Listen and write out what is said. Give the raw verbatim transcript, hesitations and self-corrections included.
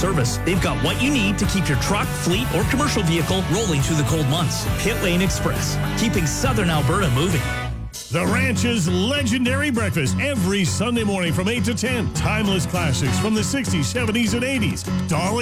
service. They've got what you need to keep your truck, fleet, or commercial vehicle rolling through the cold months. Pit Lane Express, keeping Southern Alberta moving. The Ranch's legendary breakfast every Sunday morning from eight to ten. Timeless classics from the sixties, seventies, and eighties. Dolly